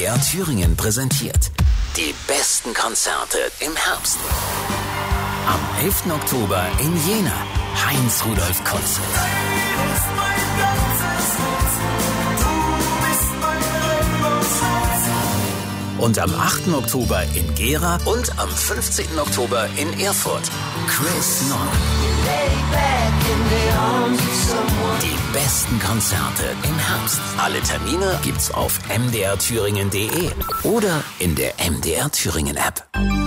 MDR Thüringen präsentiert die besten Konzerte im Herbst. Am 11. Oktober in Jena, Heinz-Rudolf Kunze. Und am 8. Oktober in Gera und am 15. Oktober in Erfurt, Chris Nord. Die besten Konzerte im Herbst. Alle Termine gibt's auf mdrthüringen.de oder in der MDR Thüringen App.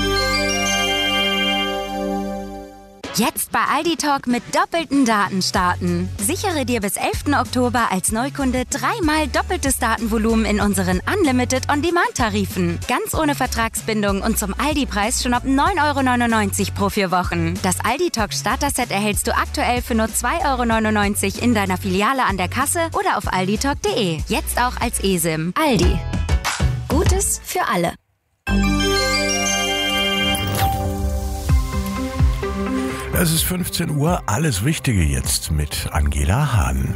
Jetzt bei Aldi Talk mit doppelten Daten starten. Sichere dir bis 11. Oktober als Neukunde 3-mal doppeltes Datenvolumen in unseren Unlimited On-Demand-Tarifen. Ganz ohne Vertragsbindung und zum Aldi-Preis schon ab 9,99 € pro 4 Wochen. Das Aldi Talk Starter-Set erhältst du aktuell für nur 2,99 € in deiner Filiale an der Kasse oder auf alditalk.de. Jetzt auch als eSIM. Aldi. Gutes für alle. Es ist 15 Uhr, alles Wichtige jetzt mit Angela Hahn.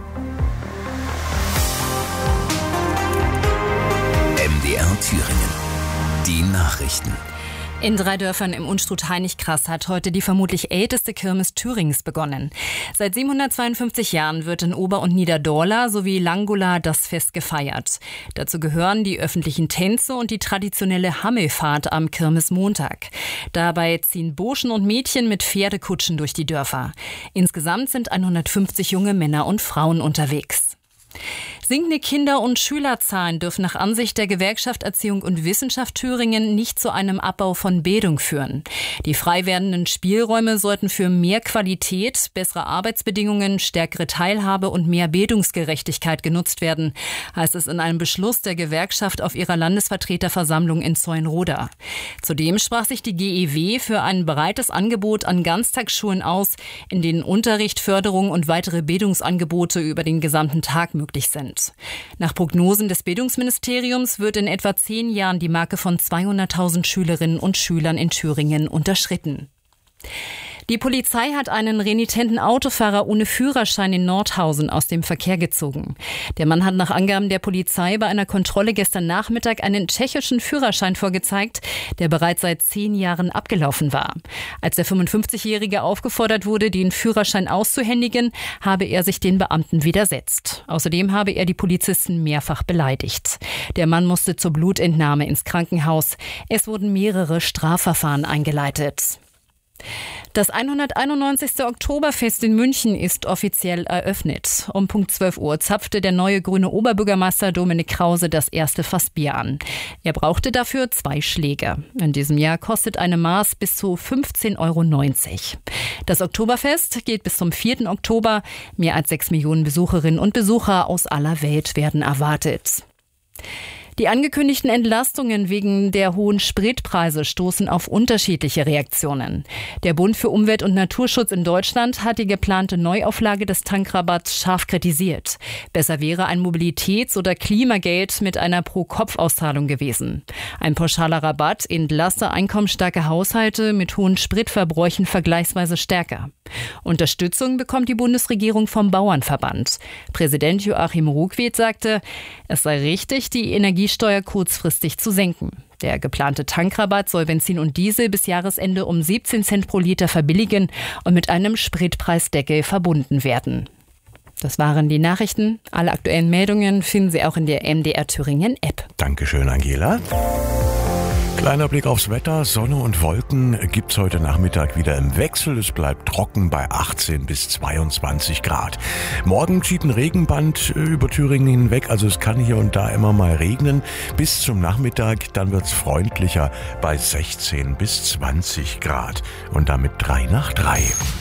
MDR Thüringen. Die Nachrichten. In 3 Dörfern im Unstrut-Hainichkreis hat heute die vermutlich älteste Kirmes Thürings begonnen. Seit 752 Jahren wird in Ober- und Niederdorla sowie Langula das Fest gefeiert. Dazu gehören die öffentlichen Tänze und die traditionelle Hammelfahrt am Kirmesmontag. Dabei ziehen Burschen und Mädchen mit Pferdekutschen durch die Dörfer. Insgesamt sind 150 junge Männer und Frauen unterwegs. Sinkende Kinder- und Schülerzahlen dürfen nach Ansicht der Gewerkschaft Erziehung und Wissenschaft Thüringen nicht zu einem Abbau von Bildung führen. Die frei werdenden Spielräume sollten für mehr Qualität, bessere Arbeitsbedingungen, stärkere Teilhabe und mehr Bildungsgerechtigkeit genutzt werden, heißt es in einem Beschluss der Gewerkschaft auf ihrer Landesvertreterversammlung in Zeuenroda. Zudem sprach sich die GEW für ein breites Angebot an Ganztagsschulen aus, in denen Unterricht, Förderung und weitere Bildungsangebote über den gesamten Tag möglich sind. Nach Prognosen des Bildungsministeriums wird in etwa 10 Jahren die Marke von 200.000 Schülerinnen und Schülern in Thüringen unterschritten. Die Polizei hat einen renitenten Autofahrer ohne Führerschein in Nordhausen aus dem Verkehr gezogen. Der Mann hat nach Angaben der Polizei bei einer Kontrolle gestern Nachmittag einen tschechischen Führerschein vorgezeigt, der bereits seit 10 Jahren abgelaufen war. Als der 55-Jährige aufgefordert wurde, den Führerschein auszuhändigen, habe er sich den Beamten widersetzt. Außerdem habe er die Polizisten mehrfach beleidigt. Der Mann musste zur Blutentnahme ins Krankenhaus. Es wurden mehrere Strafverfahren eingeleitet. Das 191. Oktoberfest in München ist offiziell eröffnet. Um Punkt 12 Uhr zapfte der neue grüne Oberbürgermeister Dominik Krause das erste Fass Bier an. Er brauchte dafür 2 Schläge. In diesem Jahr kostet eine Maß bis zu 15,90 €. Das Oktoberfest geht bis zum 4. Oktober. Mehr als 6 Millionen Besucherinnen und Besucher aus aller Welt werden erwartet. Die angekündigten Entlastungen wegen der hohen Spritpreise stoßen auf unterschiedliche Reaktionen. Der Bund für Umwelt- und Naturschutz in Deutschland hat die geplante Neuauflage des Tankrabatts scharf kritisiert. Besser wäre ein Mobilitäts- oder Klimageld mit einer Pro-Kopf-Auszahlung gewesen. Ein pauschaler Rabatt entlaste einkommensstarke Haushalte mit hohen Spritverbräuchen vergleichsweise stärker. Unterstützung bekommt die Bundesregierung vom Bauernverband. Präsident Joachim Ruckwied sagte, es sei richtig, die Energiesteuer kurzfristig zu senken. Der geplante Tankrabatt soll Benzin und Diesel bis Jahresende um 17 Cent pro Liter verbilligen und mit einem Spritpreisdeckel verbunden werden. Das waren die Nachrichten. Alle aktuellen Meldungen finden Sie auch in der MDR Thüringen App. Dankeschön, Angela. Kleiner Blick aufs Wetter. Sonne und Wolken gibt's heute Nachmittag wieder im Wechsel. Es bleibt trocken bei 18 bis 22 Grad. Morgen zieht ein Regenband über Thüringen hinweg. Also es kann hier und da immer mal regnen. Bis zum Nachmittag, dann wird's freundlicher bei 16 bis 20 Grad. Und damit 3 nach 3.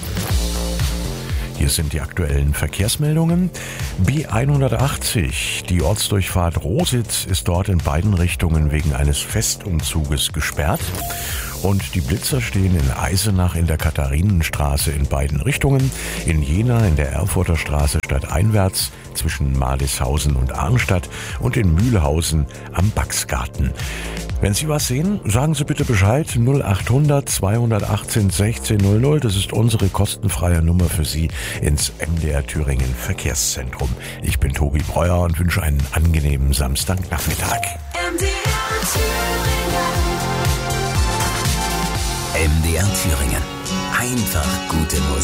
Hier sind die aktuellen Verkehrsmeldungen. B180, die Ortsdurchfahrt Rositz, ist dort in beiden Richtungen wegen eines Festumzuges gesperrt. Und die Blitzer stehen in Eisenach in der Katharinenstraße in beiden Richtungen, in Jena in der Erfurter Straße stadteinwärts zwischen Madishausen und Arnstadt und in Mühlhausen am Baxgarten. Wenn Sie was sehen, sagen Sie bitte Bescheid. 0800 218 1600. Das ist unsere kostenfreie Nummer für Sie ins MDR Thüringen Verkehrszentrum. Ich bin Tobi Breuer und wünsche einen angenehmen Samstagnachmittag. MDR Thüringen. Einfach gute Musik.